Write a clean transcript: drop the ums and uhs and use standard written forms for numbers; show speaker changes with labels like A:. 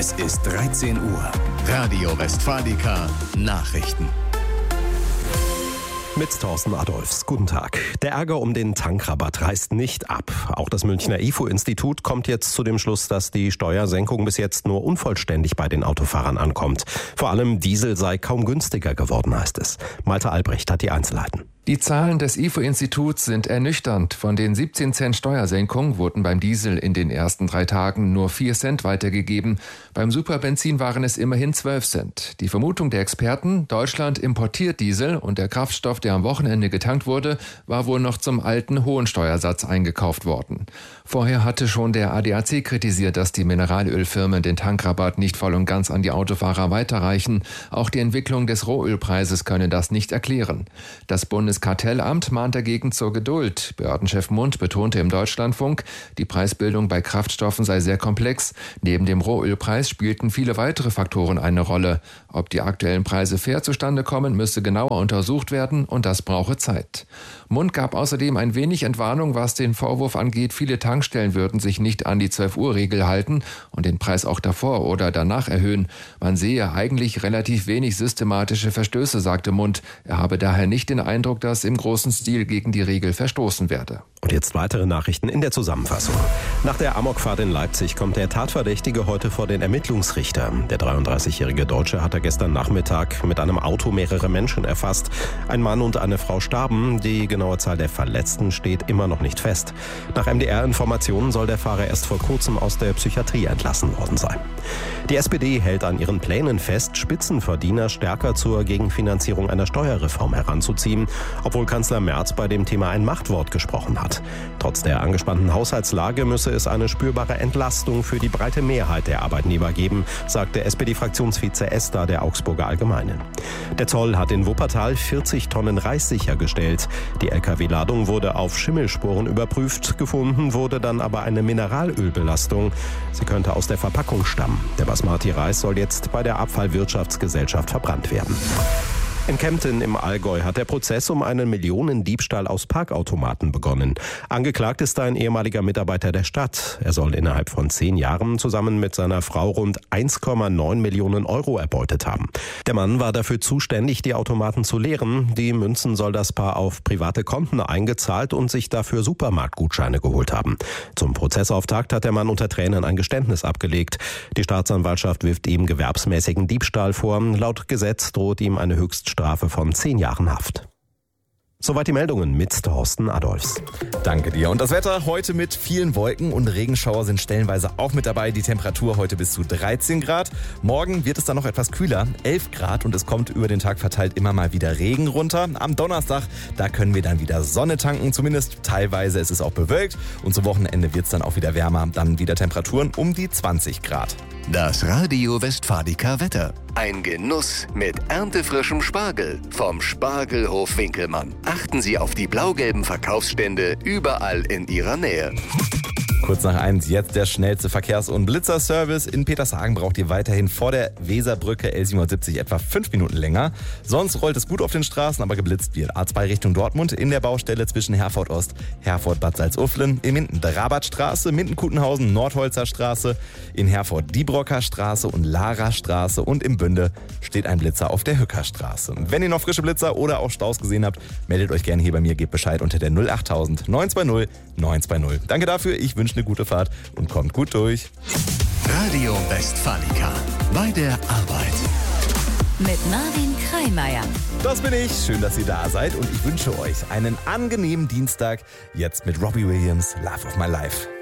A: Es ist 13 Uhr. Radio Westfalica Nachrichten.
B: Mit Thorsten Adolphs. Guten Tag. Der Ärger um den Tankrabatt reißt nicht ab. Auch das Münchner IFO-Institut kommt jetzt zu dem Schluss, dass die Steuersenkung bis jetzt nur unvollständig bei den Autofahrern ankommt. Vor allem Diesel sei kaum günstiger geworden, heißt es. Malte Albrecht hat die Einzelheiten.
C: Die Zahlen des IFO-Instituts sind ernüchternd. Von den 17 Cent Steuersenkung wurden beim Diesel in den ersten 3 Tagen nur 4 Cent weitergegeben. Beim Superbenzin waren es immerhin 12 Cent. Die Vermutung der Experten, Deutschland importiert Diesel und der Kraftstoff, der am Wochenende getankt wurde, war wohl noch zum alten hohen Steuersatz eingekauft worden. Vorher hatte schon der ADAC kritisiert, dass die Mineralölfirmen den Tankrabatt nicht voll und ganz an die Autofahrer weiterreichen. Auch die Entwicklung des Rohölpreises könne das nicht erklären. Das Bundeskartellamt mahnt dagegen zur Geduld. Behördenchef Mundt betonte im Deutschlandfunk, die Preisbildung bei Kraftstoffen sei sehr komplex. Neben dem Rohölpreis spielten viele weitere Faktoren eine Rolle. Ob die aktuellen Preise fair zustande kommen, müsse genauer untersucht werden und das brauche Zeit. Mundt gab außerdem ein wenig Entwarnung, was den Vorwurf angeht, viele Tankstellen würden sich nicht an die 12-Uhr-Regel halten und den Preis auch davor oder danach erhöhen. Man sehe eigentlich relativ wenig systematische Verstöße, sagte Mundt. Er habe daher nicht den Eindruck, dass im großen Stil gegen die Regel verstoßen werde.
B: Und jetzt weitere Nachrichten in der Zusammenfassung. Nach der Amokfahrt in Leipzig kommt der Tatverdächtige heute vor den Ermittlungsrichter. Der 33-jährige Deutsche hatte gestern Nachmittag mit einem Auto mehrere Menschen erfasst. Ein Mann und eine Frau starben. Die genaue Zahl der Verletzten steht immer noch nicht fest. Nach MDR-Informationen soll der Fahrer erst vor kurzem aus der Psychiatrie entlassen worden sein. Die SPD hält an ihren Plänen fest, Spitzenverdiener stärker zur Gegenfinanzierung einer Steuerreform heranzuziehen, obwohl Kanzler Merz bei dem Thema ein Machtwort gesprochen hat. Trotz der angespannten Haushaltslage müsse es eine spürbare Entlastung für die breite Mehrheit der Arbeitnehmer geben, sagte SPD-Fraktionsvize Ester der Augsburger Allgemeinen. Der Zoll hat in Wuppertal 40 Tonnen Reis sichergestellt. Die Lkw-Ladung wurde auf Schimmelspuren überprüft, gefunden wurde dann aber eine Mineralölbelastung. Sie könnte aus der Verpackung stammen. Der Basmati-Reis soll jetzt bei der Abfallwirtschaftsgesellschaft verbrannt werden. In Kempten im Allgäu hat der Prozess um einen Millionendiebstahl aus Parkautomaten begonnen. Angeklagt ist ein ehemaliger Mitarbeiter der Stadt. Er soll innerhalb von 10 Jahren zusammen mit seiner Frau rund 1,9 Millionen Euro erbeutet haben. Der Mann war dafür zuständig, die Automaten zu leeren. Die Münzen soll das Paar auf private Konten eingezahlt und sich dafür Supermarktgutscheine geholt haben. Zum Prozessauftakt hat der Mann unter Tränen ein Geständnis abgelegt. Die Staatsanwaltschaft wirft ihm gewerbsmäßigen Diebstahl vor. Laut Gesetz droht ihm eine Höchststrafe von 10 Jahren Haft. Soweit die Meldungen mit Thorsten Adolphs.
D: Danke dir. Und das Wetter heute mit vielen Wolken und Regenschauer sind stellenweise auch mit dabei. Die Temperatur heute bis zu 13 Grad. Morgen wird es dann noch etwas kühler, 11 Grad. Und es kommt über den Tag verteilt immer mal wieder Regen runter. Am Donnerstag, da können wir dann wieder Sonne tanken. Zumindest teilweise ist es auch bewölkt. Und zum Wochenende wird es dann auch wieder wärmer. Dann wieder Temperaturen um die 20 Grad.
A: Das Radio Westfalica Wetter. Ein Genuss mit erntefrischem Spargel vom Spargelhof Winkelmann. Achten Sie auf die blau-gelben Verkaufsstände überall in Ihrer Nähe.
D: Kurz nach 1, jetzt der schnellste Verkehrs- und Blitzerservice. In Petershagen braucht ihr weiterhin vor der Weserbrücke L770 etwa 5 Minuten länger. Sonst rollt es gut auf den Straßen, aber geblitzt wird. A2 Richtung Dortmund in der Baustelle zwischen Herford Ost, Herford Bad Salzuflen, in Minden Rabattstraße, Minden-Kutenhausen, Nordholzer Straße, in Herford Diebrocker Straße und Lara Straße und im Bünde steht ein Blitzer auf der Hücker Straße. Wenn ihr noch frische Blitzer oder auch Staus gesehen habt, meldet euch gerne hier bei mir, gebt Bescheid unter der 08000 920 920. Danke dafür, ich wünsche eine gute Fahrt und kommt gut durch.
A: Radio Westfalica. Bei der Arbeit.
E: Mit Marvin Kreimeier.
D: Das bin ich. Schön, dass ihr da seid und ich wünsche euch einen angenehmen Dienstag. Jetzt mit Robbie Williams, Love of My Life.